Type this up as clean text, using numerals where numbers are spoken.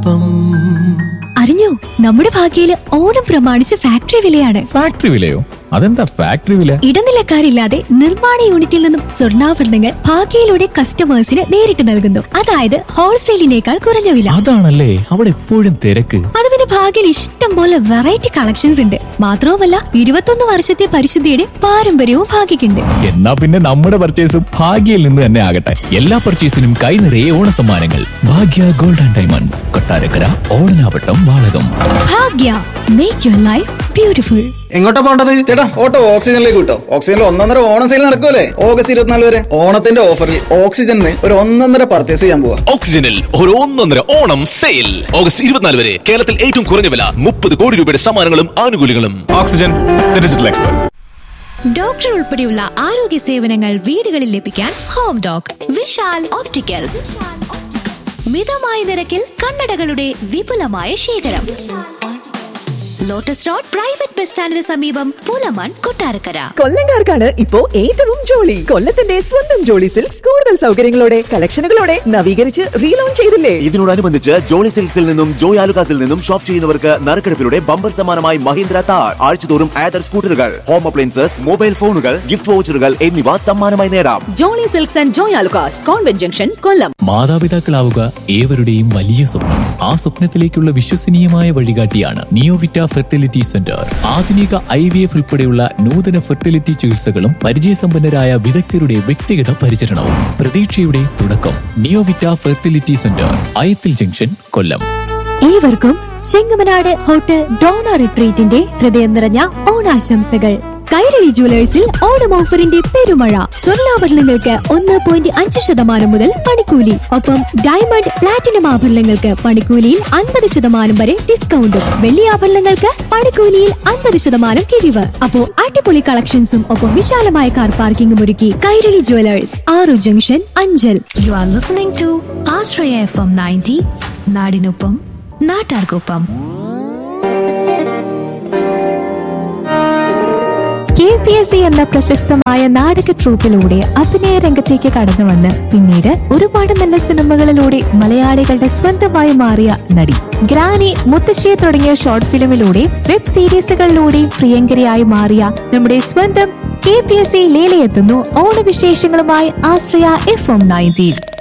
അറിഞ്ഞോ, നമ്മുടെ ഭാഗ്യയില് ഓണം പ്രമാണിച്ച് ഫാക്ടറി വിലയാണ്. ഫാക്ടറി വിലയോ? അതെന്താ ഫാക്ടറി വില? ഇടനിലക്കാരില്ലാതെ നിർമ്മാണ യൂണിറ്റിൽ നിന്നും സ്വർണ്ണാഭരണങ്ങൾ ഭാഗ്യയിലൂടെ കസ്റ്റമേഴ്സിന് നേരിട്ട് നൽകുന്നു. അതായത് ഹോൾസെയിലിനേക്കാൾ കുറഞ്ഞ വില. അതാണല്ലേ അവിടെ എപ്പോഴും തിരക്ക്. അത് പിന്നെ ഭാഗ്യയിൽ ഇഷ്ടം പോലെ വെറൈറ്റി കളക്ഷൻസ് ഉണ്ട്. മാത്രവുമല്ല 21 വർഷത്തെ പരിശുദ്ധിയുടെ പാരമ്പര്യവും ഭാഗ്യക്കുണ്ട്. എന്നാ പിന്നെ നമ്മുടെ പർച്ചേസും ഭാഗ്യയിൽ നിന്ന് തന്നെ ആകട്ടെ. എല്ലാ പർച്ചേസിനും കൈ നിറയെ ഓണ സമ്മാനങ്ങൾ. ഭാഗ്യ gold and diamonds, Kottarakkara, Odanavattam, Valakom. Bhagya, make your life beautiful. എങ്ങോട്ടാ പോണ്ടത് ചേട്ടാ? ഓട്ടോ ഓക്സിജനിലേക്ക് കിട്ടോ. ഓക്സിജനിൽ 1.5 ഓണം സെയിൽ നടക്കുമല്ലേ? ഓഗസ്റ്റ് 24 വരെ ഓണത്തിന്റെ ഓഫറിൽ ഓക്സിജനിൽ ഒരു 1.5 പർച്ചേസ് ചെയ്യാൻ പോവാ. ഓക്സിജനിൽ ഒരു 1.5 ഓണം സെയിൽ ഓഗസ്റ്റ് 24 വരെ. കേരളത്തിൽ ഏറ്റവും കുറഞ്ഞ വില, 30 കോടി രൂപയുടെ സമ്മാനങ്ങളും ആനുകൂല്യങ്ങളും. Oxygen, digital expert. ഡോക്ടർ ഉൾപ്പെടെയുള്ള ആരോഗ്യ സേവനങ്ങൾ വീടുകളിൽ ലഭിക്കാൻ ഹോം ഡോക്. വിശാൽ ഓപ്റ്റിക്കൽസ്, മിതമായ നിരക്കിൽ കണ്ണടകളുടെ വിപുലമായ ശേഖരം. ലോട്ടസ് റോഡ് പ്രൈവറ്റ് ബസ് സ്റ്റാൻഡിന് സമീപം, പൂലമാൻ, കൊട്ടാരക്കര. കൊല്ലംകാർക്കാണ് ഇപ്പോ ഏറ്റവും ജോളി. കൊല്ലത്തിന്റെ സ്വന്തം ജോളി സിൽക്സ് കൂടുതൽ സൗകര്യങ്ങളോടെ, കളക്ഷനുകളോടെ നവീകരിച്ച് റീലോഞ്ച് ചെയ്തില്ലേ? ഇതിനോടനുബന്ധിച്ച് ജോളി സിൽക്സിൽ നിന്നും ജോയ് ആലുകാസിൽ നിന്നും ഷോപ്പ് ചെയ്യുന്നവർക്ക് നറുക്കെടുപ്പിലൂടെ ബമ്പർ സമ്മാനമായി മഹീന്ദ്ര താർ, ആഴ്ചതോറും ആദർ സ്കൂട്ടറുകൾ, ഹോം അപ്ലയൻസസ്, മൊബൈൽ ഫോണുകൾ, ഗിഫ്റ്റ് വൗച്ചറുകൾ എന്നിവ സമ്മാനമായി നേടാം. Jolly silks and Joy Alukkas, convent junction, കൊല്ലം. മാതാപിതാക്കളാവുക ഏവരുടെയും വലിയ സ്വപ്നം. ആ സ്വപ്നത്തിലേക്കുള്ള വിശ്വസനീയമായ വഴികാട്ടിയാണ് നിയോവിറ്റ ഫെർട്ടിലിറ്റി സെന്റർ. ആധുനിക IVF ഉൾപ്പെടെയുള്ള നൂതന ഫെർട്ടിലിറ്റി ചികിത്സകളും പരിചയസമ്പന്നരായ വിദഗ്ധരുടെ വ്യക്തിഗത പരിചരണവും. പ്രതീക്ഷയുടെ തുടക്കം. നിയോവിറ്റ ഫെർട്ടിലിറ്റി സെന്റർ, അയത്തിൽ ജംഗ്ഷൻ, കൊല്ലം. ഏവർക്കും ചെങ്ങമനാട് ഹോട്ടൽ ഡോണ റിട്രീറ്റിന്റെ ഹൃദയം നിറഞ്ഞ ഓണാശംസകൾ. കൈരളി ജുവലേഴ്സിൽ ഓണം ഓഫറിന്റെ പെരുമഴ. സ്വർണ്ണാഭരണങ്ങൾക്ക് 1.5% മുതൽ പണിക്കൂലി. ഒപ്പം ഡയമണ്ട്, പ്ലാറ്റിനം ആഭരണങ്ങൾക്ക് പണിക്കൂലിയിൽ 50% വരെ ഡിസ്കൗണ്ടും. വെള്ളി ആഭരണങ്ങൾക്ക് പണിക്കൂലിയിൽ 50% കിഴിവ്. അപ്പോ അടിപൊളി കളക്ഷൻസും ഒപ്പം വിശാലമായ കാർ പാർക്കിംഗും ഒരുക്കി കൈരളി ജുവലേഴ്സ്, ആറു junction, Anchal. You are listening to Ashraya FM 90, നാടിനൊപ്പം, നാട്ടാർക്കൊപ്പം. KPSC എന്ന പ്രശസ്തമായ നാടക ട്രൂപ്പിലൂടെ അഭിനയ രംഗത്തേക്ക് കടന്നു വന്ന് പിന്നീട് ഒരുപാട് നല്ല സിനിമകളിലൂടെ മലയാളികളുടെ സ്വന്തമായി മാറിയ നടി ഗ്രാനി, മുത്തശ്ശി തുടങ്ങിയ ഷോർട്ട് ഫിലിമിലൂടെ, വെബ് സീരീസുകളിലൂടെ പ്രിയങ്കരിയായി മാറിയ നമ്മുടെ സ്വന്തം KPSC ലീലയെത്തുന്നു ഓണവിശേഷങ്ങളുമായി ആശ്രയ FM 90.